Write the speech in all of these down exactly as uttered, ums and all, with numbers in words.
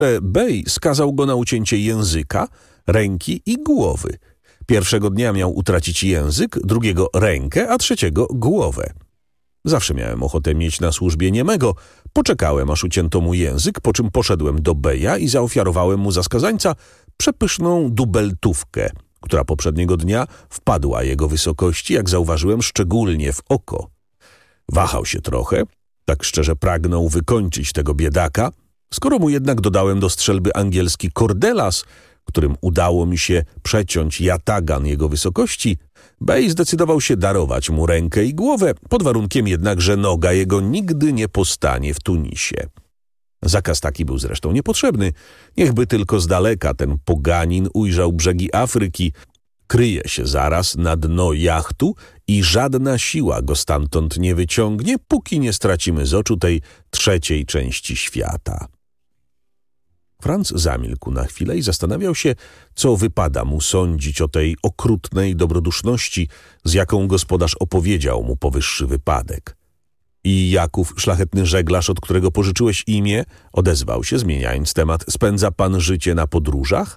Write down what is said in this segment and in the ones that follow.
Bey skazał go na ucięcie języka, ręki i głowy. Pierwszego dnia miał utracić język, drugiego rękę, a trzeciego głowę. Zawsze miałem ochotę mieć na służbie niemego. Poczekałem, aż ucięto mu język, po czym poszedłem do Beja i zaofiarowałem mu za skazańca przepyszną dubeltówkę, która poprzedniego dnia wpadła jego wysokości, jak zauważyłem, szczególnie w oko. Wahał się trochę, tak szczerze pragnął wykończyć tego biedaka. Skoro mu jednak dodałem do strzelby angielski kordelas, którym udało mi się przeciąć jatagan jego wysokości, Bey zdecydował się darować mu rękę i głowę, pod warunkiem jednak, że noga jego nigdy nie postanie w Tunisie. Zakaz taki był zresztą niepotrzebny. Niechby tylko z daleka ten poganin ujrzał brzegi Afryki, kryje się zaraz na dno jachtu i żadna siła go stamtąd nie wyciągnie, póki nie stracimy z oczu tej trzeciej części świata. Franz zamilkł na chwilę i zastanawiał się, co wypada mu sądzić o tej okrutnej dobroduszności, z jaką gospodarz opowiedział mu powyższy wypadek. I Jaków, szlachetny żeglarz, od którego pożyczyłeś imię, odezwał się, zmieniając temat. Spędza pan życie na podróżach?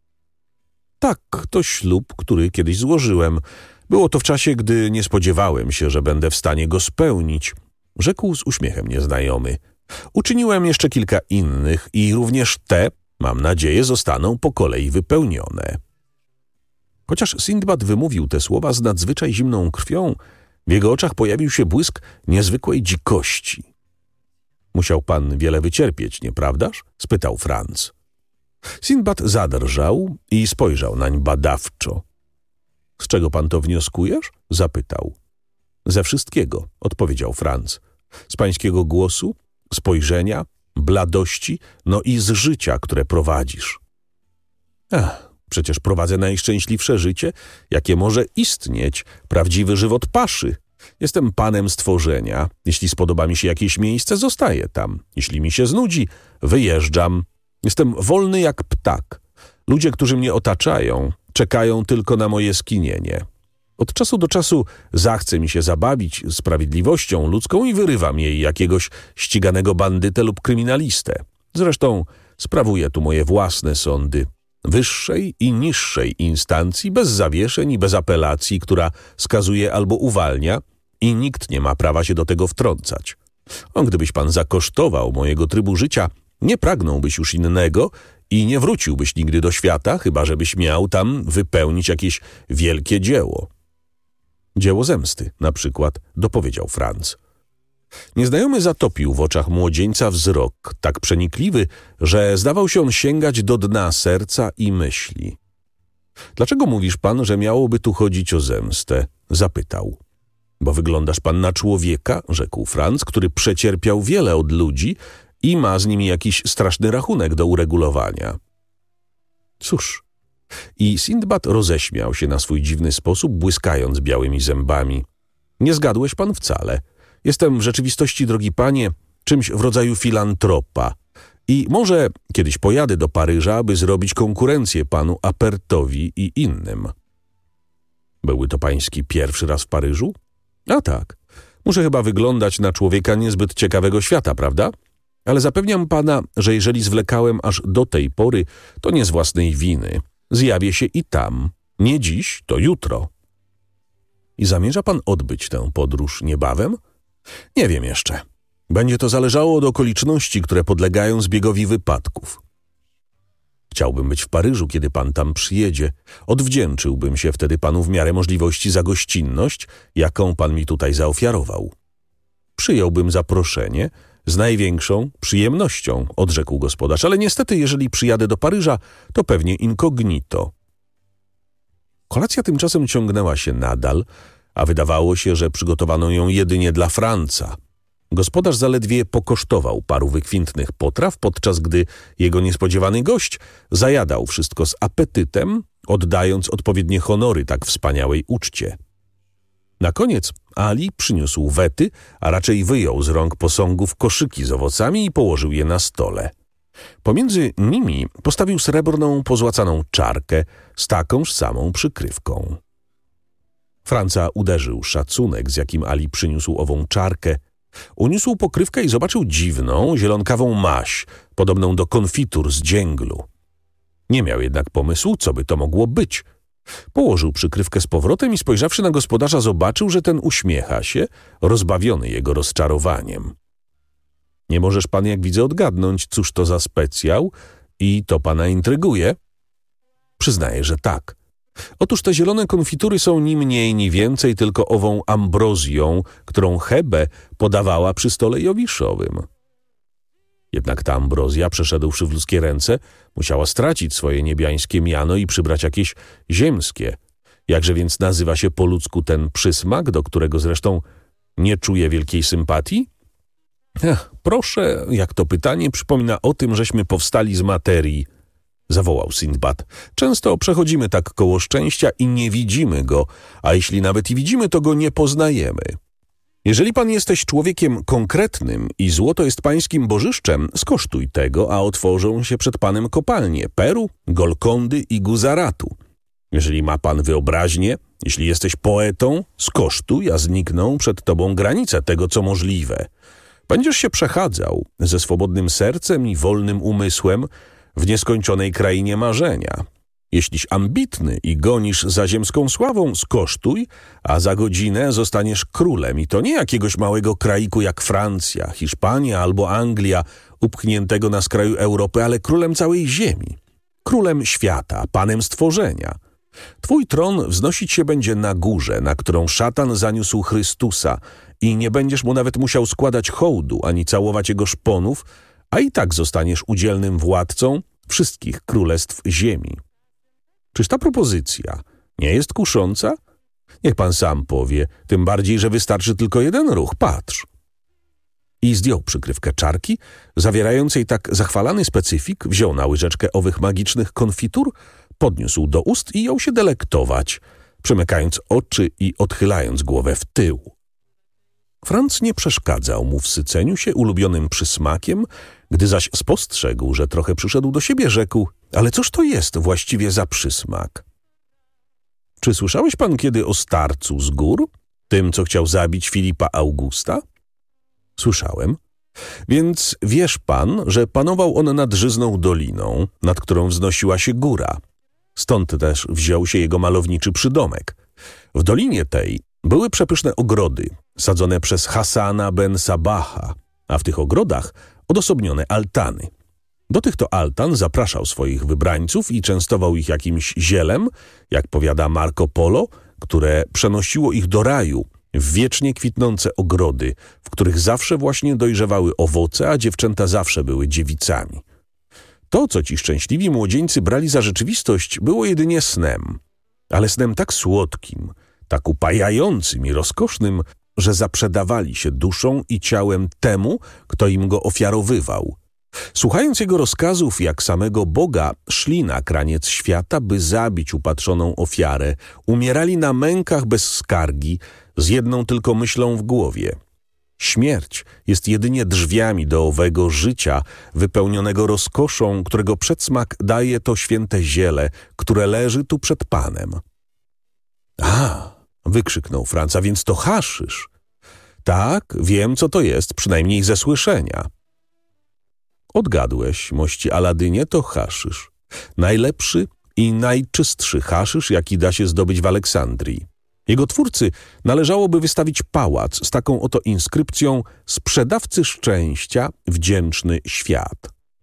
Tak, to ślub, który kiedyś złożyłem. Było to w czasie, gdy nie spodziewałem się, że będę w stanie go spełnić, rzekł z uśmiechem nieznajomy. Uczyniłem jeszcze kilka innych i również te, mam nadzieję, zostaną po kolei wypełnione. Chociaż Sindbad wymówił te słowa z nadzwyczaj zimną krwią, w jego oczach pojawił się błysk niezwykłej dzikości. Musiał pan wiele wycierpieć, nieprawdaż? Spytał Franz. Sindbad zadrżał i spojrzał nań badawczo. Z czego pan to wnioskujesz? Zapytał. Ze wszystkiego, odpowiedział Franz. Z pańskiego głosu, spojrzenia, bladości, no i z życia, które prowadzisz. Ach, przecież prowadzę najszczęśliwsze życie, jakie może istnieć, prawdziwy żywot paszy. Jestem panem stworzenia. Jeśli spodoba mi się jakieś miejsce, zostaję tam. Jeśli mi się znudzi, wyjeżdżam. Jestem wolny jak ptak. Ludzie, którzy mnie otaczają, czekają tylko na moje skinienie. Od czasu do czasu zachce mi się zabawić sprawiedliwością ludzką i wyrywam jej jakiegoś ściganego bandytę lub kryminalistę. Zresztą sprawuję tu moje własne sądy, wyższej i niższej instancji, bez zawieszeń i bez apelacji, która skazuje albo uwalnia i nikt nie ma prawa się do tego wtrącać. O, gdybyś pan zakosztował mojego trybu życia, nie pragnąłbyś już innego i nie wróciłbyś nigdy do świata, chyba żebyś miał tam wypełnić jakieś wielkie dzieło. Dzieło zemsty, na przykład, dopowiedział Franz. Nieznajomy zatopił w oczach młodzieńca wzrok, tak przenikliwy, że zdawał się on sięgać do dna serca i myśli. Dlaczego mówisz pan, że miałoby tu chodzić o zemstę? Zapytał. Bo wyglądasz pan na człowieka, rzekł Franz, który przecierpiał wiele od ludzi i ma z nimi jakiś straszny rachunek do uregulowania. Cóż... I Sindbad roześmiał się na swój dziwny sposób, błyskając białymi zębami. Nie zgadłeś pan wcale. Jestem w rzeczywistości, drogi panie, czymś w rodzaju filantropa. I może kiedyś pojadę do Paryża, aby zrobić konkurencję panu Apertowi i innym. Byłby to pański pierwszy raz w Paryżu? A tak. Muszę chyba wyglądać na człowieka niezbyt ciekawego świata, prawda? Ale zapewniam pana, że jeżeli zwlekałem aż do tej pory, to nie z własnej winy. Zjawię się i tam. Nie dziś, to jutro. I zamierza pan odbyć tę podróż niebawem? Nie wiem jeszcze. Będzie to zależało od okoliczności, które podlegają zbiegowi wypadków. Chciałbym być w Paryżu, kiedy pan tam przyjedzie. Odwdzięczyłbym się wtedy panu w miarę możliwości za gościnność, jaką pan mi tutaj zaofiarował. Przyjąłbym zaproszenie z największą przyjemnością, odrzekł gospodarz, ale niestety, jeżeli przyjadę do Paryża, to pewnie incognito. Kolacja tymczasem ciągnęła się nadal, a wydawało się, że przygotowano ją jedynie dla Franca. Gospodarz zaledwie pokosztował paru wykwintnych potraw, podczas gdy jego niespodziewany gość zajadał wszystko z apetytem, oddając odpowiednie honory tak wspaniałej uczcie. Na koniec Ali przyniósł wety, a raczej wyjął z rąk posągów koszyki z owocami i położył je na stole. Pomiędzy nimi postawił srebrną, pozłacaną czarkę z takąż samą przykrywką. Franca uderzył szacunek, z jakim Ali przyniósł ową czarkę. Uniósł pokrywkę i zobaczył dziwną, zielonkawą maź, podobną do konfitur z dzięglu. Nie miał jednak pomysłu, co by to mogło być. Położył przykrywkę z powrotem i spojrzawszy na gospodarza, zobaczył, że ten uśmiecha się, rozbawiony jego rozczarowaniem. Nie możesz pan, jak widzę, odgadnąć, cóż to za specjał i to pana intryguje? Przyznaję, że tak. Otóż te zielone konfitury są ni mniej, ni więcej tylko ową ambrozją, którą Hebe podawała przy stole jowiszowym. Jednak ta ambrozja, przeszedłszy w ludzkie ręce, musiała stracić swoje niebiańskie miano i przybrać jakieś ziemskie. Jakże więc nazywa się po ludzku ten przysmak, do którego zresztą nie czuje wielkiej sympatii? Ech, proszę, jak to pytanie przypomina o tym, żeśmy powstali z materii, zawołał Sindbad. Często przechodzimy tak koło szczęścia i nie widzimy go, a jeśli nawet i widzimy, to go nie poznajemy. Jeżeli pan jesteś człowiekiem konkretnym i złoto jest pańskim bożyszczem, skosztuj tego, a otworzą się przed panem kopalnie Peru, Golkondy i Guzaratu. Jeżeli ma pan wyobraźnię, jeśli jesteś poetą, skosztuj, a znikną przed tobą granice tego, co możliwe. Będziesz się przechadzał ze swobodnym sercem i wolnym umysłem w nieskończonej krainie marzenia. Jeśliś ambitny i gonisz za ziemską sławą, skosztuj, a za godzinę zostaniesz królem i to nie jakiegoś małego kraiku jak Francja, Hiszpania albo Anglia, upchniętego na skraju Europy, ale królem całej ziemi. Królem świata, panem stworzenia. Twój tron wznosić się będzie na górze, na którą szatan zaniósł Chrystusa i nie będziesz mu nawet musiał składać hołdu ani całować jego szponów, a i tak zostaniesz udzielnym władcą wszystkich królestw ziemi. Czyż ta propozycja nie jest kusząca? Niech pan sam powie, tym bardziej, że wystarczy tylko jeden ruch. Patrz. I zdjął przykrywkę czarki, zawierającej tak zachwalany specyfik, wziął na łyżeczkę owych magicznych konfitur, podniósł do ust i jął się delektować, przymykając oczy i odchylając głowę w tył. Franc nie przeszkadzał mu w syceniu się ulubionym przysmakiem, gdy zaś spostrzegł, że trochę przyszedł do siebie, rzekł: ale cóż to jest właściwie za przysmak? Czy słyszałeś pan kiedy o starcu z gór, tym, co chciał zabić Filipa Augusta? Słyszałem. Więc wiesz pan, że panował on nad żyzną doliną, nad którą wznosiła się góra. Stąd też wziął się jego malowniczy przydomek. W dolinie tej były przepyszne ogrody, sadzone przez Hasana ben Sabaha, a w tych ogrodach odosobnione altany. Do tych to altan zapraszał swoich wybrańców i częstował ich jakimś zielem, jak powiada Marco Polo, które przenosiło ich do raju, w wiecznie kwitnące ogrody, w których zawsze właśnie dojrzewały owoce, a dziewczęta zawsze były dziewicami. To, co ci szczęśliwi młodzieńcy brali za rzeczywistość, było jedynie snem, ale snem tak słodkim, tak upajającym i rozkosznym, że zaprzedawali się duszą i ciałem temu, kto im go ofiarowywał. Słuchając jego rozkazów jak samego Boga, szli na kraniec świata, by zabić upatrzoną ofiarę, umierali na mękach bez skargi, z jedną tylko myślą w głowie. Śmierć jest jedynie drzwiami do owego życia, wypełnionego rozkoszą, którego przedsmak daje to święte ziele, które leży tu przed Panem. A, wykrzyknął Franc, a więc to haszysz. Tak, wiem, co to jest, przynajmniej ze słyszenia. Odgadłeś, mości Aladynie, to haszysz. Najlepszy i najczystszy haszysz, jaki da się zdobyć w Aleksandrii. Jego twórcy należałoby wystawić pałac z taką oto inskrypcją: sprzedawcy szczęścia, wdzięczny świat.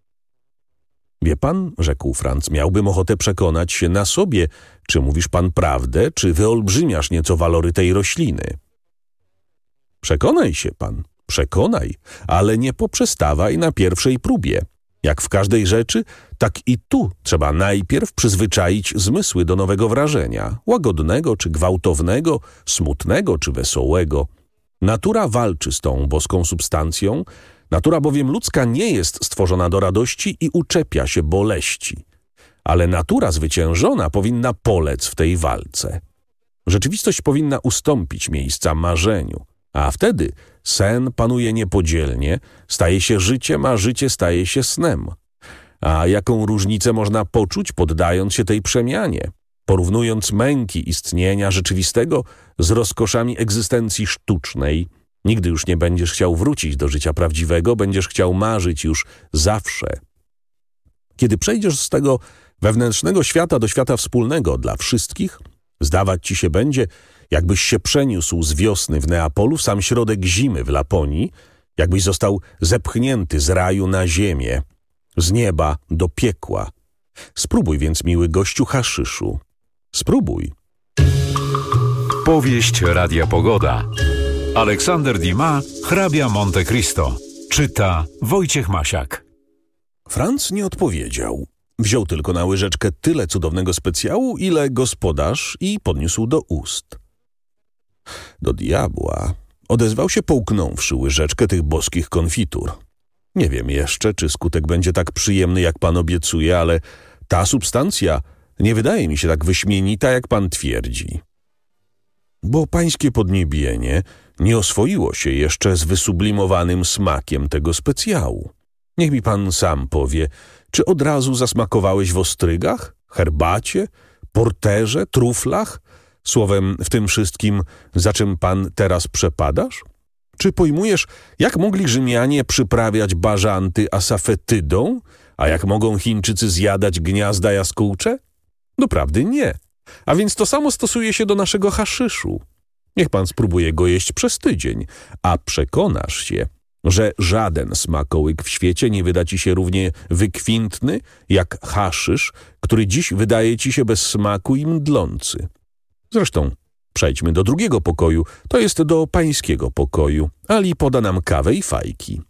Wie pan, rzekł Franc, miałbym ochotę przekonać się na sobie, czy mówisz pan prawdę, czy wyolbrzymiasz nieco walory tej rośliny. Przekonaj się pan, przekonaj, ale nie poprzestawaj na pierwszej próbie. Jak w każdej rzeczy, tak i tu trzeba najpierw przyzwyczaić zmysły do nowego wrażenia, łagodnego czy gwałtownego, smutnego czy wesołego. Natura walczy z tą boską substancją, natura bowiem ludzka nie jest stworzona do radości i uczepia się boleści. Ale natura zwyciężona powinna polec w tej walce. Rzeczywistość powinna ustąpić miejsca marzeniu, a wtedy sen panuje niepodzielnie, staje się życiem, a życie staje się snem. A jaką różnicę można poczuć, poddając się tej przemianie, porównując męki istnienia rzeczywistego z rozkoszami egzystencji sztucznej, Nigdy już nie będziesz chciał wrócić do życia prawdziwego, będziesz chciał marzyć już zawsze. Kiedy przejdziesz z tego wewnętrznego świata do świata wspólnego dla wszystkich, zdawać ci się będzie, jakbyś się przeniósł z wiosny w Neapolu w sam środek zimy w Laponii, jakbyś został zepchnięty z raju na ziemię, z nieba do piekła. Spróbuj więc, miły gościu, haszyszu. Spróbuj. Powieść Radia Pogoda. Aleksander Dumas, hrabia Monte Cristo. Czyta Wojciech Masiak. Franz nie odpowiedział. Wziął tylko na łyżeczkę tyle cudownego specjału, ile gospodarz i podniósł do ust. Do diabła, odezwał się, połknąwszy łyżeczkę tych boskich konfitur. Nie wiem jeszcze, czy skutek będzie tak przyjemny, jak pan obiecuje, ale ta substancja nie wydaje mi się tak wyśmienita, jak pan twierdzi. Bo pańskie podniebienie nie oswoiło się jeszcze z wysublimowanym smakiem tego specjału. Niech mi pan sam powie, czy od razu zasmakowałeś w ostrygach, herbacie, porterze, truflach, słowem w tym wszystkim, za czym pan teraz przepadasz? Czy pojmujesz, jak mogli Rzymianie przyprawiać bażanty asafetydą, a jak mogą Chińczycy zjadać gniazda jaskółcze? Doprawdy nie. A więc to samo stosuje się do naszego haszyszu. Niech pan spróbuje go jeść przez tydzień, a przekonasz się, że żaden smakołyk w świecie nie wyda ci się równie wykwintny jak haszysz, który dziś wydaje ci się bez smaku i mdlący. Zresztą przejdźmy do drugiego pokoju, to jest do pańskiego pokoju. Ali poda nam kawę i fajki.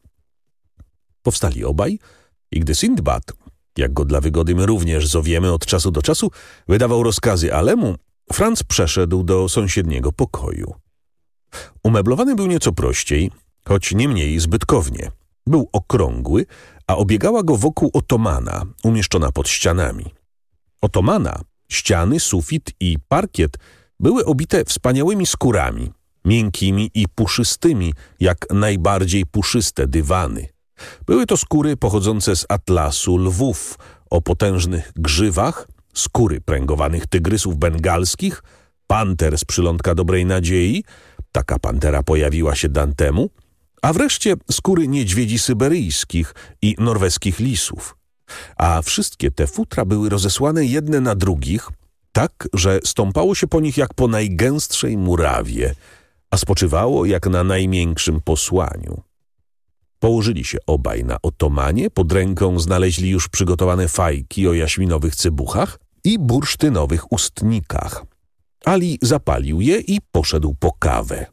Powstali obaj i gdy Sindbad, jak go dla wygody my również zowiemy od czasu do czasu, wydawał rozkazy Alemu, Franz przeszedł do sąsiedniego pokoju. Umeblowany był nieco prościej, choć nie mniej zbytkownie. Był okrągły, a obiegała go wokół otomana, umieszczona pod ścianami. Otomana, ściany, sufit i parkiet były obite wspaniałymi skórami, miękkimi i puszystymi, jak najbardziej puszyste dywany. Były to skóry pochodzące z atlasu lwów o potężnych grzywach, skóry pręgowanych tygrysów bengalskich, panter z przylądka Dobrej Nadziei, taka pantera pojawiła się Dantemu, a wreszcie skóry niedźwiedzi syberyjskich i norweskich lisów. A wszystkie te futra były rozesłane jedne na drugich, tak, że stąpało się po nich jak po najgęstszej murawie, a spoczywało jak na najmiększym posłaniu. Położyli się obaj na otomanie, pod ręką znaleźli już przygotowane fajki o jaśminowych cybuchach i bursztynowych ustnikach. Ali zapalił je i poszedł po kawę.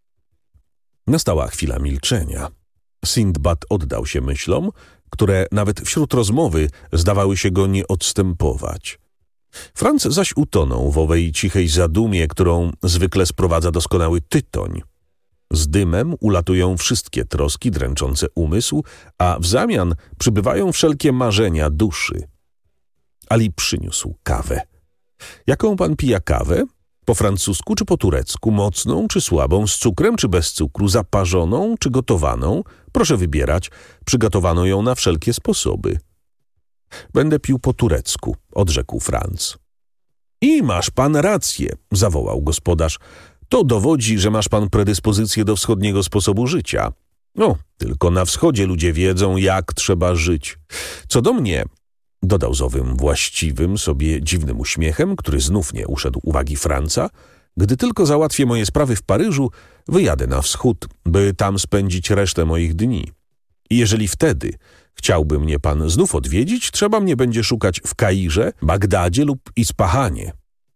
Nastała chwila milczenia. Sindbad oddał się myślom, które nawet wśród rozmowy zdawały się go nie odstępować. Franz zaś utonął w owej cichej zadumie, którą zwykle sprowadza doskonały tytoń. Z dymem ulatują wszystkie troski dręczące umysł, a w zamian przybywają wszelkie marzenia duszy. Ali przyniósł kawę. Jaką pan pija kawę? Po francusku czy po turecku? Mocną czy słabą? Z cukrem czy bez cukru? Zaparzoną czy gotowaną? Proszę wybierać. Przygotowano ją na wszelkie sposoby. Będę pił po turecku, odrzekł Franz. I masz pan rację, zawołał gospodarz. To dowodzi, że masz pan predyspozycję do wschodniego sposobu życia. No, tylko na wschodzie ludzie wiedzą, jak trzeba żyć. Co do mnie, dodał z owym właściwym sobie dziwnym uśmiechem, który znów nie uszedł uwagi Franca, gdy tylko załatwię moje sprawy w Paryżu, wyjadę na wschód, by tam spędzić resztę moich dni. I jeżeli wtedy chciałby mnie pan znów odwiedzić, trzeba mnie będzie szukać w Kairze, Bagdadzie lub Ispahanie.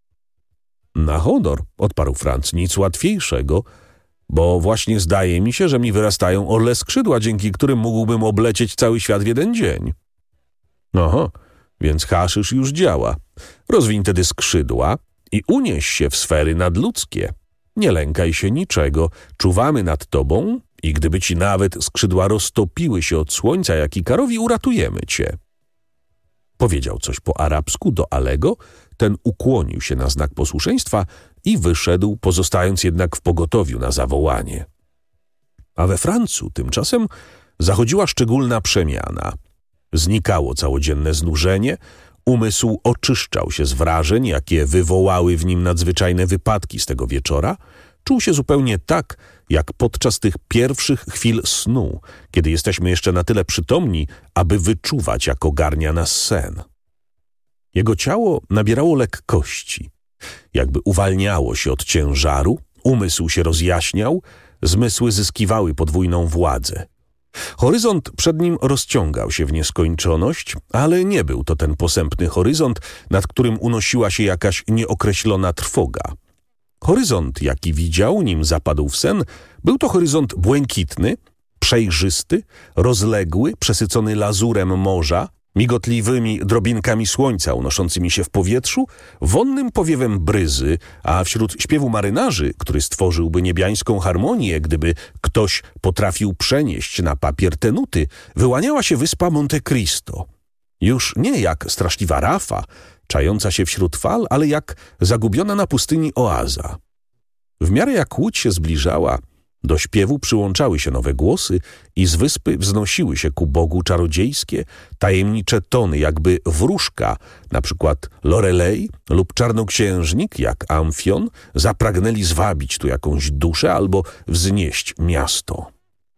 Na honor, odparł Franz, nic łatwiejszego, bo właśnie zdaje mi się, że mi wyrastają orle skrzydła, dzięki którym mógłbym oblecieć cały świat w jeden dzień. Oho, więc haszysz już działa. Rozwiń tedy skrzydła i unieś się w sfery nadludzkie. Nie lękaj się niczego, czuwamy nad tobą i gdyby ci nawet skrzydła roztopiły się od słońca jak Ikarowi, uratujemy cię. Powiedział coś po arabsku do Alego, ten ukłonił się na znak posłuszeństwa i wyszedł, pozostając jednak w pogotowiu na zawołanie. A we Francu tymczasem zachodziła szczególna przemiana. Znikało całodzienne znużenie, umysł oczyszczał się z wrażeń, jakie wywołały w nim nadzwyczajne wypadki z tego wieczora, czuł się zupełnie tak, jak podczas tych pierwszych chwil snu, kiedy jesteśmy jeszcze na tyle przytomni, aby wyczuwać, jak ogarnia nas sen. Jego ciało nabierało lekkości, jakby uwalniało się od ciężaru, umysł się rozjaśniał, zmysły zyskiwały podwójną władzę. Horyzont przed nim rozciągał się w nieskończoność, ale nie był to ten posępny horyzont, nad którym unosiła się jakaś nieokreślona trwoga. Horyzont, jaki widział, nim zapadł w sen, był to horyzont błękitny, przejrzysty, rozległy, przesycony lazurem morza, migotliwymi drobinkami słońca unoszącymi się w powietrzu, wonnym powiewem bryzy, a wśród śpiewu marynarzy, który stworzyłby niebiańską harmonię, gdyby ktoś potrafił przenieść na papier te nuty, wyłaniała się wyspa Monte Cristo. Już nie jak straszliwa rafa, czająca się wśród fal, ale jak zagubiona na pustyni oaza. W miarę jak łódź się zbliżała, do śpiewu przyłączały się nowe głosy i z wyspy wznosiły się ku Bogu czarodziejskie, tajemnicze tony, jakby wróżka, na przykład Lorelei lub czarnoksiężnik, jak Amfion, zapragnęli zwabić tu jakąś duszę albo wznieść miasto.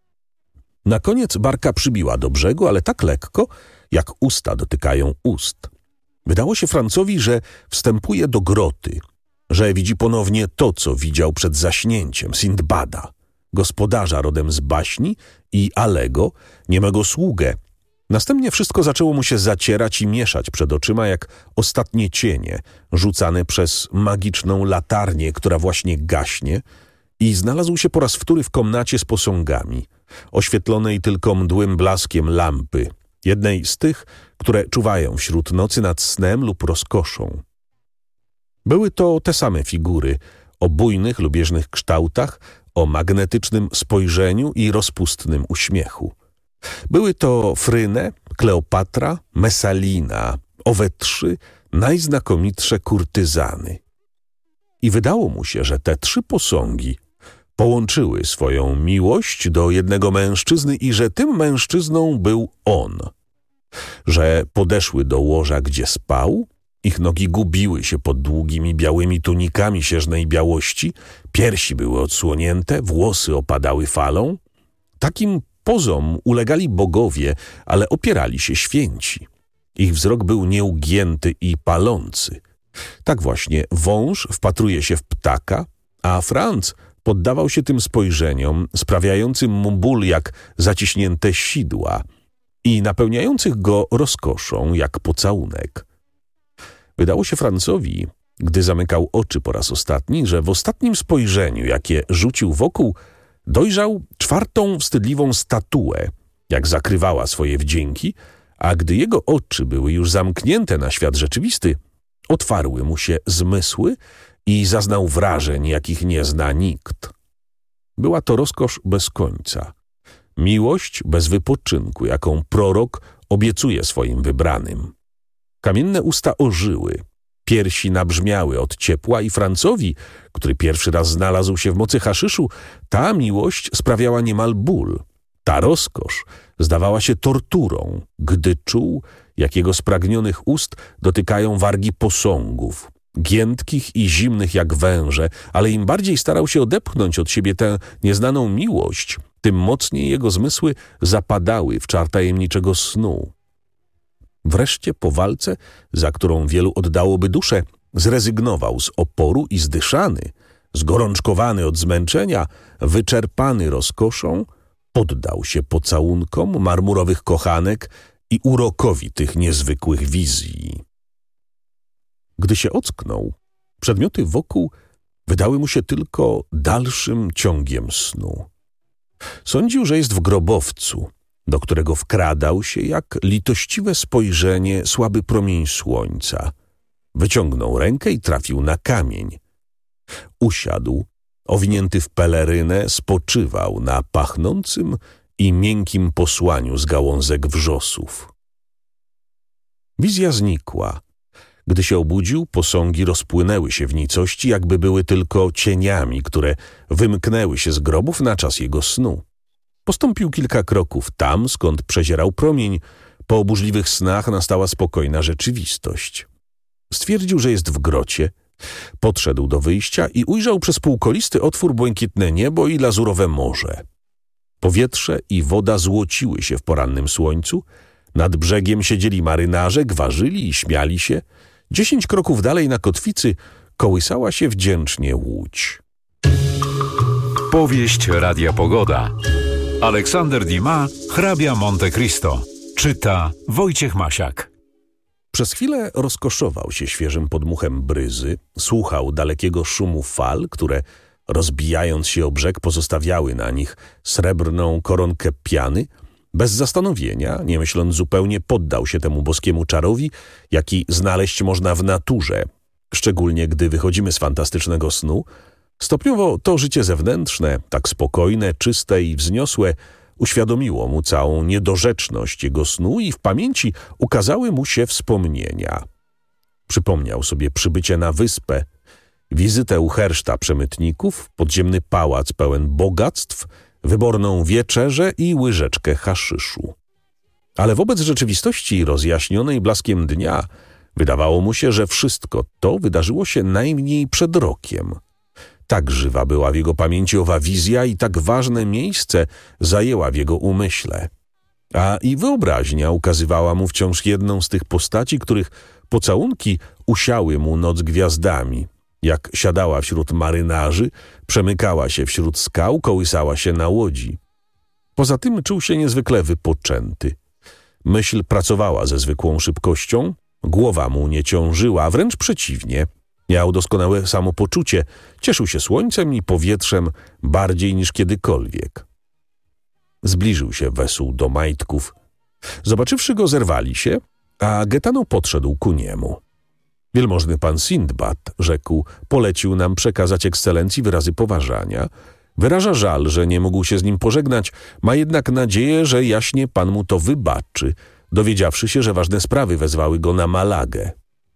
Na koniec barka przybiła do brzegu, ale tak lekko, jak usta dotykają ust. Wydało się Francowi, że wstępuje do groty, że widzi ponownie to, co widział przed zaśnięciem Sindbada, gospodarza rodem z baśni i Alego, niemego sługę. Następnie wszystko zaczęło mu się zacierać i mieszać przed oczyma jak ostatnie cienie, rzucane przez magiczną latarnię, która właśnie gaśnie, i znalazł się po raz wtóry w komnacie z posągami, oświetlonej tylko mdłym blaskiem lampy, jednej z tych, które czuwają wśród nocy nad snem lub rozkoszą. Były to te same figury, o bujnych, lubieżnych kształtach, o magnetycznym spojrzeniu i rozpustnym uśmiechu. Były to Fryne, Kleopatra, Messalina, owe trzy najznakomitsze kurtyzany. I wydało mu się, że te trzy posągi połączyły swoją miłość do jednego mężczyzny i że tym mężczyzną był on. Że podeszły do łoża, gdzie spał, ich nogi gubiły się pod długimi białymi tunikami sierznej białości, piersi były odsłonięte, włosy opadały falą. Takim pozom ulegali bogowie, ale opierali się święci. Ich wzrok był nieugięty i palący. Tak właśnie wąż wpatruje się w ptaka, a Franc poddawał się tym spojrzeniom, sprawiającym mu ból jak zaciśnięte sidła i napełniających go rozkoszą jak pocałunek. Wydało się Francowi, gdy zamykał oczy po raz ostatni, że w ostatnim spojrzeniu, jakie rzucił wokół, dojrzał czwartą wstydliwą statuę, jak zakrywała swoje wdzięki, a gdy jego oczy były już zamknięte na świat rzeczywisty, otwarły mu się zmysły i zaznał wrażeń, jakich nie zna nikt. Była to rozkosz bez końca, miłość bez wypoczynku, jaką prorok obiecuje swoim wybranym. Kamienne usta ożyły, piersi nabrzmiały od ciepła i Francowi, który pierwszy raz znalazł się w mocy haszyszu, ta miłość sprawiała niemal ból. Ta rozkosz zdawała się torturą, gdy czuł, jak jego spragnionych ust dotykają wargi posągów, giętkich i zimnych jak węże, ale im bardziej starał się odepchnąć od siebie tę nieznaną miłość, tym mocniej jego zmysły zapadały w czar tajemniczego snu. Wreszcie po walce, za którą wielu oddałoby duszę, zrezygnował z oporu i zdyszany, zgorączkowany od zmęczenia, wyczerpany rozkoszą, poddał się pocałunkom marmurowych kochanek i urokowi tych niezwykłych wizji. Gdy się ocknął, przedmioty wokół wydały mu się tylko dalszym ciągiem snu. Sądził, że jest w grobowcu, do którego wkradał się jak litościwe spojrzenie słaby promień słońca. Wyciągnął rękę i trafił na kamień. Usiadł, owinięty w pelerynę, spoczywał na pachnącym i miękkim posłaniu z gałązek wrzosów. Wizja znikła. Gdy się obudził, posągi rozpłynęły się w nicości, jakby były tylko cieniami, które wymknęły się z grobów na czas jego snu. Postąpił kilka kroków tam, skąd przezierał promień. Po oburzliwych snach nastała spokojna rzeczywistość. Stwierdził, że jest w grocie, Podszedł do wyjścia i ujrzał przez półkolisty otwór błękitne niebo i lazurowe morze. Powietrze i woda złociły się w porannym słońcu, nad brzegiem siedzieli marynarze, gwarzyli i śmiali się. Dziesięć kroków dalej na kotwicy kołysała się wdzięcznie łódź. Powieść Radia Pogoda. Aleksander Dumas, hrabia Monte Cristo. Czyta Wojciech Masiak. Przez chwilę rozkoszował się świeżym podmuchem bryzy, słuchał dalekiego szumu fal, które, rozbijając się o brzeg, pozostawiały na nich srebrną koronkę piany. Bez zastanowienia, nie myśląc zupełnie, poddał się temu boskiemu czarowi, jaki znaleźć można w naturze, szczególnie gdy wychodzimy z fantastycznego snu. Stopniowo to życie zewnętrzne, tak spokojne, czyste i wzniosłe, uświadomiło mu całą niedorzeczność jego snu i w pamięci ukazały mu się wspomnienia. Przypomniał sobie przybycie na wyspę, wizytę u herszta przemytników, podziemny pałac pełen bogactw, wyborną wieczerzę i łyżeczkę haszyszu. Ale wobec rzeczywistości rozjaśnionej blaskiem dnia wydawało mu się, że wszystko to wydarzyło się najmniej przed rokiem. Tak żywa była w jego pamięci owa wizja i tak ważne miejsce zajęła w jego umyśle. A i wyobraźnia ukazywała mu wciąż jedną z tych postaci, których pocałunki usiały mu noc gwiazdami. Jak siadała wśród marynarzy, przemykała się wśród skał, kołysała się na łodzi. Poza tym czuł się niezwykle wypoczęty. Myśl pracowała ze zwykłą szybkością, głowa mu nie ciążyła, wręcz przeciwnie. Miał doskonałe samopoczucie, cieszył się słońcem i powietrzem bardziej niż kiedykolwiek. Zbliżył się wesół do majtków. Zobaczywszy go, zerwali się, a Gaetano podszedł ku niemu. Wielmożny pan Sindbad, rzekł, polecił nam przekazać ekscelencji wyrazy poważania. Wyraża żal, że nie mógł się z nim pożegnać, ma jednak nadzieję, że jaśnie pan mu to wybaczy, dowiedziawszy się, że ważne sprawy wezwały go na Malagę.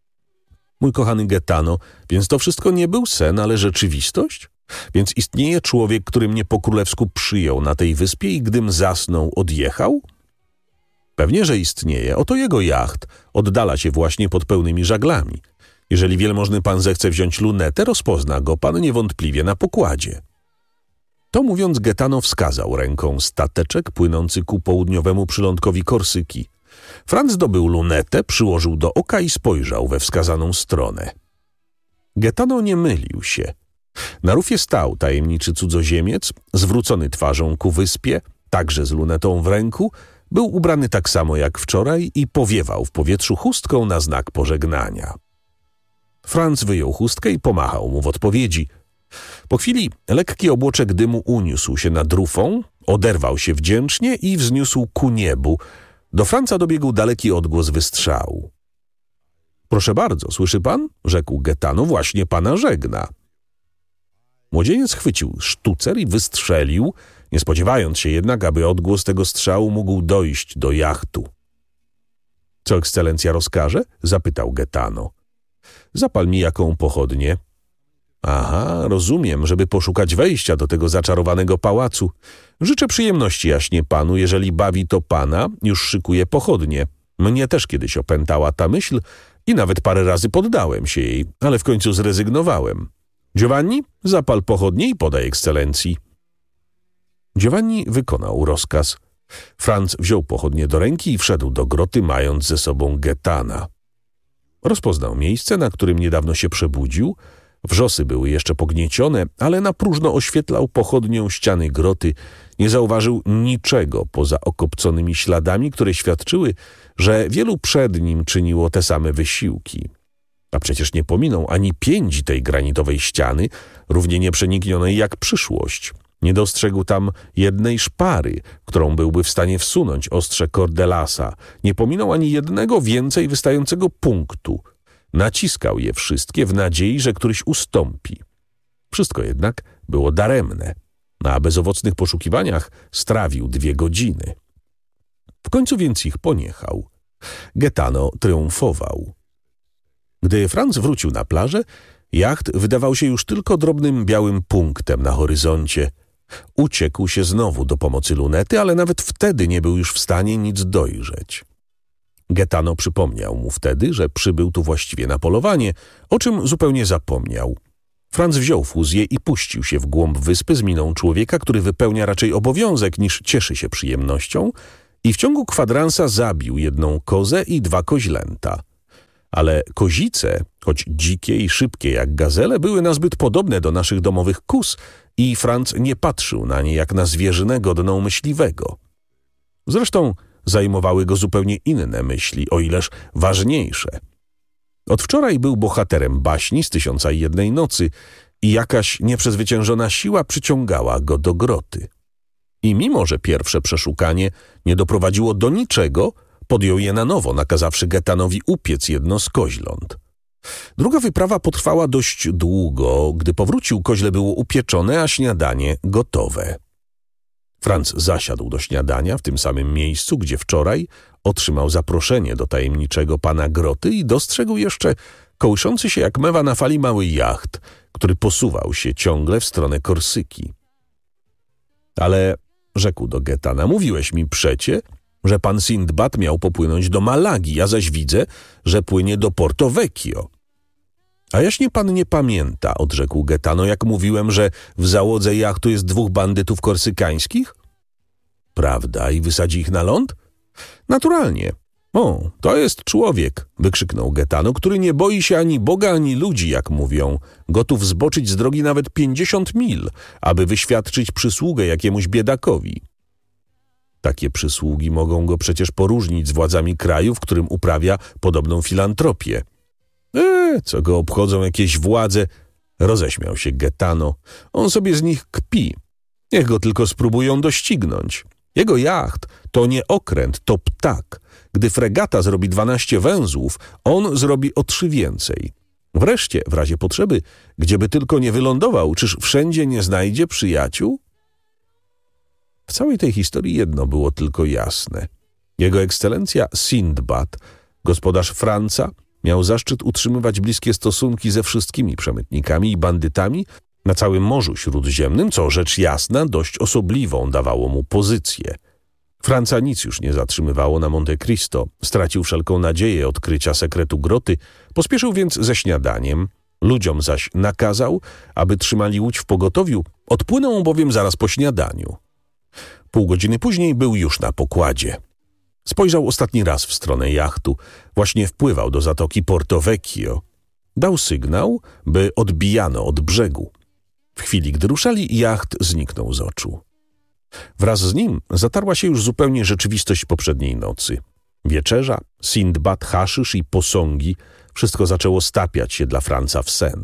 Mój kochany Gaetano, więc to wszystko nie był sen, ale rzeczywistość? Więc istnieje człowiek, który mnie po królewsku przyjął na tej wyspie i gdym zasnął, odjechał? Pewnie, że istnieje. Oto jego jacht oddala się właśnie pod pełnymi żaglami. Jeżeli wielmożny pan zechce wziąć lunetę, rozpozna go pan niewątpliwie na pokładzie. To mówiąc, Gaetano wskazał ręką stateczek płynący ku południowemu przylądkowi Korsyki. Franz zdobył lunetę, przyłożył do oka i spojrzał we wskazaną stronę. Gaetano nie mylił się. Na rufie stał tajemniczy cudzoziemiec, zwrócony twarzą ku wyspie, także z lunetą w ręku, był ubrany tak samo jak wczoraj i powiewał w powietrzu chustką na znak pożegnania. Franz wyjął chustkę i pomachał mu w odpowiedzi. Po chwili lekki obłoczek dymu uniósł się nad rufą, oderwał się wdzięcznie i wzniósł ku niebu. Do Franca dobiegł daleki odgłos wystrzału. Proszę bardzo, słyszy pan? Rzekł Gaetano, właśnie pana żegna. Młodzieniec chwycił sztucer i wystrzelił, nie spodziewając się jednak, aby odgłos tego strzału mógł dojść do jachtu. Co ekscelencja rozkaże? Zapytał Gaetano. Zapal mi jaką pochodnię. Aha, rozumiem, żeby poszukać wejścia do tego zaczarowanego pałacu. Życzę przyjemności jaśnie panu, jeżeli bawi to pana, już szykuję pochodnie. Mnie też kiedyś opętała ta myśl i nawet parę razy poddałem się jej, ale w końcu zrezygnowałem. Giovanni, zapal pochodnie i podaj ekscelencji. Giovanni wykonał rozkaz. Franz wziął pochodnie do ręki i wszedł do groty, mając ze sobą Gaetana. Rozpoznał miejsce, na którym niedawno się przebudził. Wrzosy były jeszcze pogniecione, ale na próżno oświetlał pochodnią ściany groty. Nie zauważył niczego poza okopconymi śladami, które świadczyły, że wielu przed nim czyniło te same wysiłki. A przecież nie pominął ani pięci tej granitowej ściany, równie nieprzeniknionej jak przyszłość. Nie dostrzegł tam jednej szpary, którą byłby w stanie wsunąć ostrze Cordelasa. Nie pominął ani jednego więcej wystającego punktu. Naciskał je wszystkie w nadziei, że któryś ustąpi. Wszystko jednak było daremne. Na bezowocnych poszukiwaniach strawił dwie godziny. W końcu więc ich poniechał. Gaetano triumfował. Gdy Franz wrócił na plażę, jacht wydawał się już tylko drobnym białym punktem na horyzoncie. Uciekł się znowu do pomocy lunety, ale nawet wtedy nie był już w stanie nic dojrzeć. Gaetano przypomniał mu wtedy, że przybył tu właściwie na polowanie, o czym zupełnie zapomniał. Franz wziął fuzję i puścił się w głąb wyspy z miną człowieka, który wypełnia raczej obowiązek niż cieszy się przyjemnością, i w ciągu kwadransa zabił jedną kozę i dwa koźlęta. Ale kozice, choć dzikie i szybkie jak gazele, były nazbyt podobne do naszych domowych kóz i Franz nie patrzył na nie jak na zwierzynę godną myśliwego. Zresztą zajmowały go zupełnie inne myśli, o ileż ważniejsze. Od wczoraj był bohaterem baśni z Tysiąca i jednej nocy i jakaś nieprzezwyciężona siła przyciągała go do groty. I mimo, że pierwsze przeszukanie nie doprowadziło do niczego, podjął je na nowo, nakazawszy Gaetanowi upiec jedno z koźląt. Druga wyprawa potrwała dość długo. Gdy powrócił, koźle było upieczone, a śniadanie gotowe. Franz zasiadł do śniadania w tym samym miejscu, gdzie wczoraj otrzymał zaproszenie do tajemniczego pana groty i dostrzegł jeszcze kołyszący się jak mewa na fali mały jacht, który posuwał się ciągle w stronę Korsyki. Ale, rzekł do Gaetana, mówiłeś mi przecie, że pan Sindbad miał popłynąć do Malagi, ja zaś widzę, że płynie do Porto Vecchio. A jaśnie pan nie pamięta, odrzekł Gaetano, jak mówiłem, że w załodze jachtu jest dwóch bandytów korsykańskich? Prawda, i wysadzi ich na ląd? Naturalnie. O, to jest człowiek, wykrzyknął Gaetano, który nie boi się ani Boga, ani ludzi, jak mówią. Gotów zboczyć z drogi nawet pięćdziesiąt mil, aby wyświadczyć przysługę jakiemuś biedakowi. Takie przysługi mogą go przecież poróżnić z władzami kraju, w którym uprawia podobną filantropię. Eee, co go obchodzą jakieś władze? Roześmiał się Gaetano. On sobie z nich kpi. Niech go tylko spróbują doścignąć. Jego jacht to nie okręt, to ptak. Gdy fregata zrobi dwanaście węzłów, on zrobi o trzy więcej. Wreszcie, w razie potrzeby, gdzieby tylko nie wylądował, czyż wszędzie nie znajdzie przyjaciół? W całej tej historii jedno było tylko jasne. Jego ekscelencja Sindbad, gospodarz Franca, miał zaszczyt utrzymywać bliskie stosunki ze wszystkimi przemytnikami i bandytami na całym Morzu Śródziemnym, co rzecz jasna dość osobliwą dawało mu pozycję. Franca nic już nie zatrzymywało na Monte Cristo, stracił wszelką nadzieję odkrycia sekretu groty, pospieszył więc ze śniadaniem, ludziom zaś nakazał, aby trzymali łódź w pogotowiu, odpłynął bowiem zaraz po śniadaniu. Pół godziny później był już na pokładzie. Spojrzał ostatni raz w stronę jachtu. Właśnie wpływał do zatoki Porto Vecchio. Dał sygnał, by odbijano od brzegu. W chwili, gdy ruszali, jacht zniknął z oczu. Wraz z nim zatarła się już zupełnie rzeczywistość poprzedniej nocy. Wieczerza, Sindbad, haszysz i posągi, wszystko zaczęło stapiać się dla Franca w sen.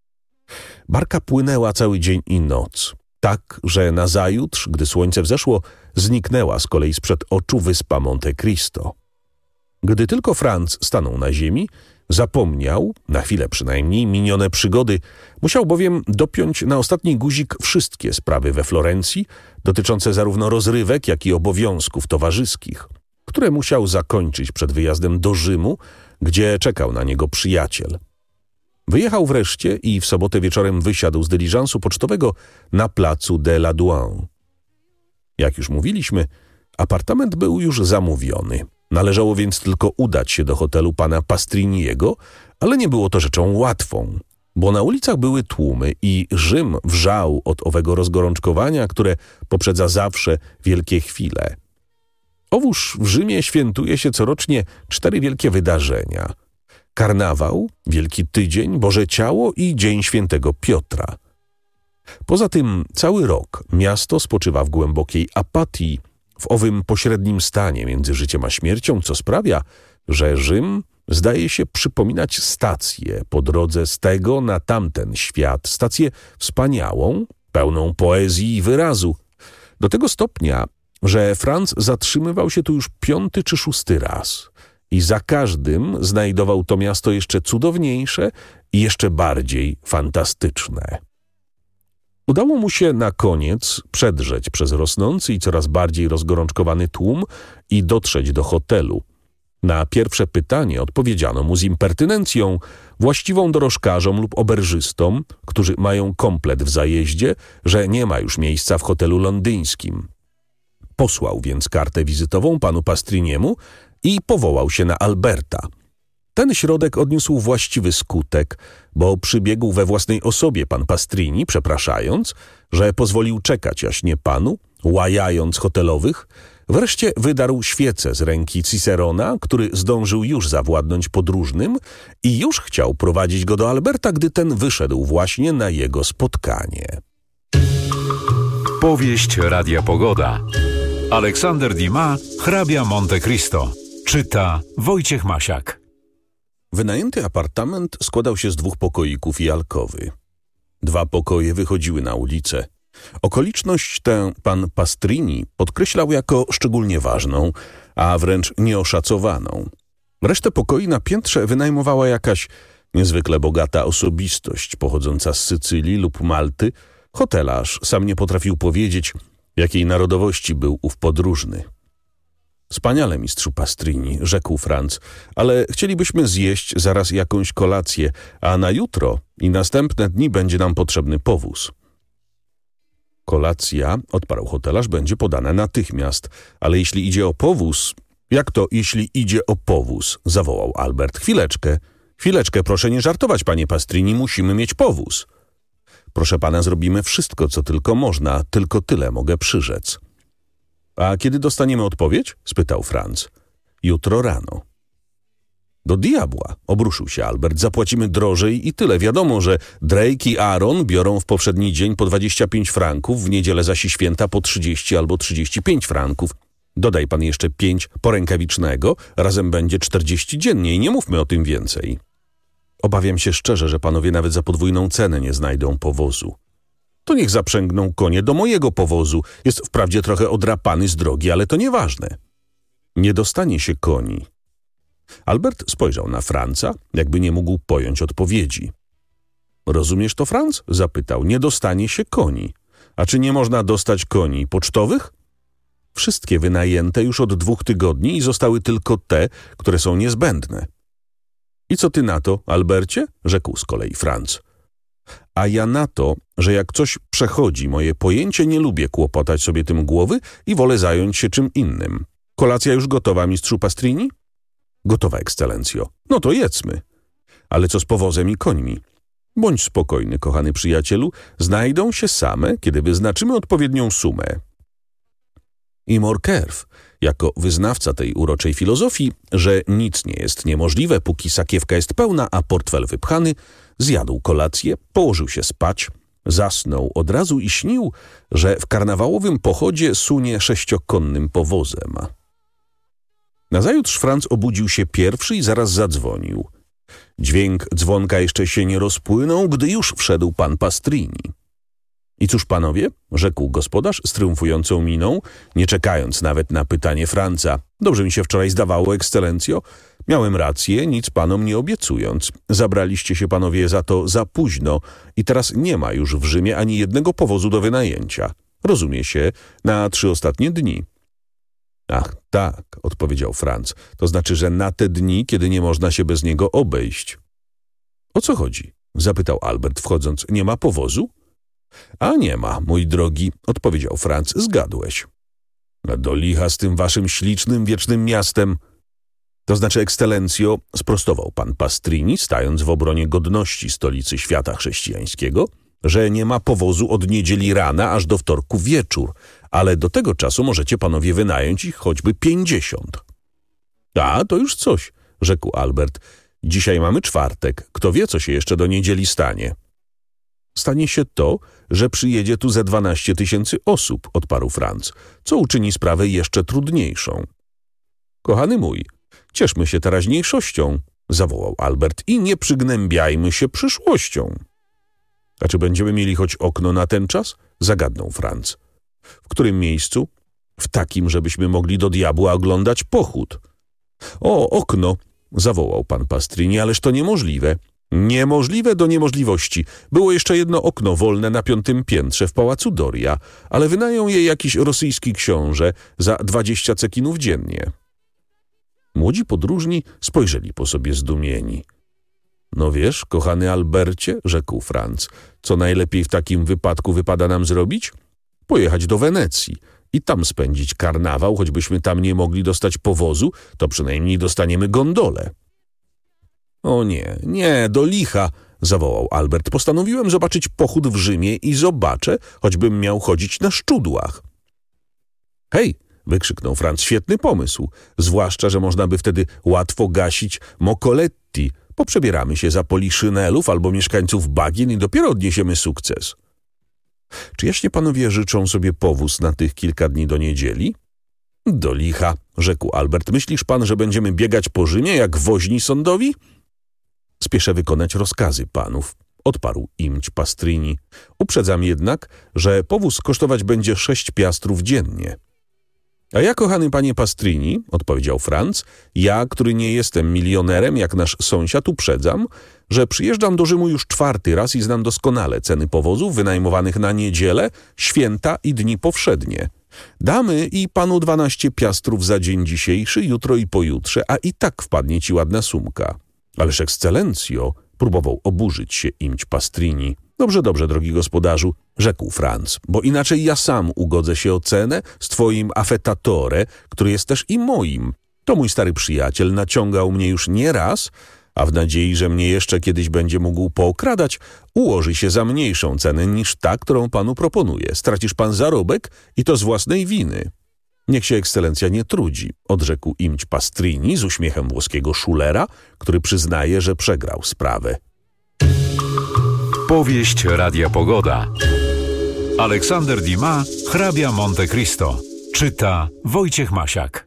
Barka płynęła cały dzień i noc. Tak, że nazajutrz, gdy słońce wzeszło, zniknęła z kolei sprzed oczu wyspa Monte Cristo. Gdy tylko Franz stanął na ziemi, zapomniał, na chwilę przynajmniej, minione przygody, musiał bowiem dopiąć na ostatni guzik wszystkie sprawy we Florencji, dotyczące zarówno rozrywek, jak i obowiązków towarzyskich, które musiał zakończyć przed wyjazdem do Rzymu, gdzie czekał na niego przyjaciel. Wyjechał wreszcie i w sobotę wieczorem wysiadł z dyliżansu pocztowego na placu de la Douane. Jak już mówiliśmy, apartament był już zamówiony. Należało więc tylko udać się do hotelu pana Pastriniego, ale nie było to rzeczą łatwą, bo na ulicach były tłumy i Rzym wrzał od owego rozgorączkowania, które poprzedza zawsze wielkie chwile. Owóż w Rzymie świętuje się corocznie cztery wielkie wydarzenia. Karnawał, Wielki Tydzień, Boże Ciało i Dzień Świętego Piotra. Poza tym cały rok miasto spoczywa w głębokiej apatii, w owym pośrednim stanie między życiem a śmiercią, co sprawia, że Rzym zdaje się przypominać stację po drodze z tego na tamten świat, stację wspaniałą, pełną poezji i wyrazu. Do tego stopnia, że Franz zatrzymywał się tu już piąty czy szósty raz i za każdym znajdował to miasto jeszcze cudowniejsze i jeszcze bardziej fantastyczne. Udało mu się na koniec przedrzeć przez rosnący i coraz bardziej rozgorączkowany tłum i dotrzeć do hotelu. Na pierwsze pytanie odpowiedziano mu z impertynencją, właściwą dorożkarzom lub oberżystom, którzy mają komplet w zajeździe, że nie ma już miejsca w hotelu londyńskim. Posłał więc kartę wizytową panu Pastriniemu i powołał się na Alberta. Ten środek odniósł właściwy skutek, bo przybiegł we własnej osobie pan Pastrini, przepraszając, że pozwolił czekać jaśnie panu, łajając hotelowych. Wreszcie wydarł świecę z ręki Cicerona, który zdążył już zawładnąć podróżnym i już chciał prowadzić go do Alberta, gdy ten wyszedł właśnie na jego spotkanie. Powieść Radia Pogoda. Aleksander Dumas, hrabia Monte Cristo. Czyta Wojciech Masiak. Wynajęty apartament składał się z dwóch pokoików i alkowy. Dwa pokoje wychodziły na ulicę. Okoliczność tę pan Pastrini podkreślał jako szczególnie ważną, a wręcz nieoszacowaną. Resztę pokoi na piętrze wynajmowała jakaś niezwykle bogata osobistość pochodząca z Sycylii lub Malty. Hotelarz sam nie potrafił powiedzieć, jakiej narodowości był ów podróżny. Wspaniale, mistrzu Pastrini, rzekł Franz, ale chcielibyśmy zjeść zaraz jakąś kolację, a na jutro i następne dni będzie nam potrzebny powóz. Kolacja, odparł hotelarz, będzie podana natychmiast, ale jeśli idzie o powóz... Jak to, jeśli idzie o powóz? Zawołał Albert. Chwileczkę, chwileczkę, proszę nie żartować, panie Pastrini, musimy mieć powóz. Proszę pana, zrobimy wszystko, co tylko można, tylko tyle mogę przyrzec. A kiedy dostaniemy odpowiedź? Spytał Franz. Jutro rano. Do diabła, obruszył się Albert, zapłacimy drożej i tyle. Wiadomo, że Drake i Aaron biorą w poprzedni dzień po dwadzieścia pięć franków, w niedzielę zaś i święta po trzydzieści albo trzydzieści pięć franków. Dodaj pan jeszcze pięć porękawicznego, razem będzie czterdzieści dziennie i nie mówmy o tym więcej. Obawiam się szczerze, że panowie nawet za podwójną cenę nie znajdą powozu. To niech zaprzęgną konie do mojego powozu. Jest wprawdzie trochę odrapany z drogi, ale to nieważne. Nie dostanie się koni. Albert spojrzał na Franza, jakby nie mógł pojąć odpowiedzi. Rozumiesz to, Franz? Zapytał. Nie dostanie się koni. A czy nie można dostać koni pocztowych? Wszystkie wynajęte już od dwóch tygodni i zostały tylko te, które są niezbędne. I co ty na to, Albercie? Rzekł z kolei Franz. A ja na to, że jak coś przechodzi moje pojęcie, nie lubię kłopotać sobie tym głowy i wolę zająć się czym innym. Kolacja już gotowa, mistrzu Pastrini? Gotowa, ekscelencjo. No to jedzmy. Ale co z powozem i końmi? Bądź spokojny, kochany przyjacielu, znajdą się same, kiedy wyznaczymy odpowiednią sumę. I Morkerw, jako wyznawca tej uroczej filozofii, że nic nie jest niemożliwe, póki sakiewka jest pełna, a portfel wypchany, zjadł kolację, położył się spać, zasnął od razu i śnił, że w karnawałowym pochodzie sunie sześciokonnym powozem. Nazajutrz Franz obudził się pierwszy i zaraz zadzwonił. Dźwięk dzwonka jeszcze się nie rozpłynął, gdy już wszedł pan Pastrini. I cóż, panowie, rzekł gospodarz z triumfującą miną, nie czekając nawet na pytanie Franza. Dobrze mi się wczoraj zdawało, ekscelencjo. Miałem rację, nic panom nie obiecując. Zabraliście się panowie za to za późno i teraz nie ma już w Rzymie ani jednego powozu do wynajęcia. Rozumie się, na trzy ostatnie dni. Ach, tak, odpowiedział Franz. To znaczy, że na te dni, kiedy nie można się bez niego obejść. O co chodzi? Zapytał Albert, wchodząc. Nie ma powozu? A nie ma, mój drogi, odpowiedział Franz. Zgadłeś. Do licha z tym waszym ślicznym, wiecznym miastem. To znaczy, ekscelencjo, sprostował pan Pastrini, stając w obronie godności stolicy świata chrześcijańskiego, że nie ma powozu od niedzieli rana aż do wtorku wieczór, ale do tego czasu możecie panowie wynająć ich choćby pięćdziesiąt. A, to już coś, rzekł Albert. Dzisiaj mamy czwartek. Kto wie, co się jeszcze do niedzieli stanie? Stanie się to, że przyjedzie tu ze dwanaście tysięcy osób, odparł Franz, co uczyni sprawę jeszcze trudniejszą. Kochany mój, cieszmy się teraźniejszością, zawołał Albert, i nie przygnębiajmy się przyszłością. A czy będziemy mieli choć okno na ten czas? Zagadnął Franz. W którym miejscu? W takim, żebyśmy mogli do diabła oglądać pochód. O, okno, zawołał pan Pastrini, ależ to niemożliwe. Niemożliwe do niemożliwości. Było jeszcze jedno okno wolne na piątym piętrze w pałacu Doria, ale wynajął je jakiś rosyjski książę za dwadzieścia cekinów dziennie. Młodzi podróżni spojrzeli po sobie zdumieni. No wiesz, kochany Albercie, rzekł Franz, co najlepiej w takim wypadku wypada nam zrobić? Pojechać do Wenecji i tam spędzić karnawał, choćbyśmy tam nie mogli dostać powozu, to przynajmniej dostaniemy gondolę. O nie, nie, do licha, zawołał Albert. Postanowiłem zobaczyć pochód w Rzymie i zobaczę, choćbym miał chodzić na szczudłach. Hej, wykrzyknął Franz, świetny pomysł, zwłaszcza, że można by wtedy łatwo gasić mokoletti. Poprzebieramy się za poliszynelów albo mieszkańców bagien i dopiero odniesiemy sukces. Czy jaśnie panowie życzą sobie powóz na tych kilka dni do niedzieli? Do licha, rzekł Albert. Myślisz pan, że będziemy biegać po Rzymie jak woźni sądowi? Spieszę wykonać rozkazy panów, odparł imć Pastrini. Uprzedzam jednak, że powóz kosztować będzie sześć piastrów dziennie. A ja, kochany panie Pastrini, odpowiedział Franz, ja, który nie jestem milionerem jak nasz sąsiad, uprzedzam, że przyjeżdżam do Rzymu już czwarty raz i znam doskonale ceny powozów wynajmowanych na niedzielę, święta i dni powszednie. Damy i panu dwanaście piastrów za dzień dzisiejszy, jutro i pojutrze, a i tak wpadnie ci ładna sumka. Ależ ekscelencjo, próbował oburzyć się imć Pastrini. Dobrze, dobrze, drogi gospodarzu, rzekł Franz, bo inaczej ja sam ugodzę się o cenę z twoim affettatore, który jest też i moim. To mój stary przyjaciel, naciągał mnie już nie raz, a w nadziei, że mnie jeszcze kiedyś będzie mógł pookradać, ułoży się za mniejszą cenę niż ta, którą panu proponuję. Stracisz pan zarobek i to z własnej winy. Niech się ekscelencja nie trudzi, odrzekł imć Pastrini z uśmiechem włoskiego szulera, który przyznaje, że przegrał sprawę. Powieść Radia Pogoda. Aleksander Dumas, hrabia Monte Cristo. Czyta Wojciech Masiak.